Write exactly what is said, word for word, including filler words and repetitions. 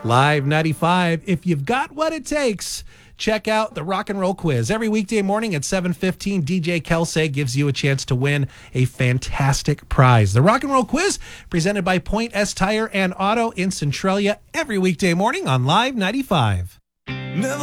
Live ninety-five, if you've got what it takes, check out the Rock and Roll Quiz. Every weekday morning at seven fifteen, D J Kelsey gives you a chance to win a fantastic prize. The Rock and Roll Quiz, presented by Point S Tire and Auto in Centralia, every weekday morning on Live ninety-five. Never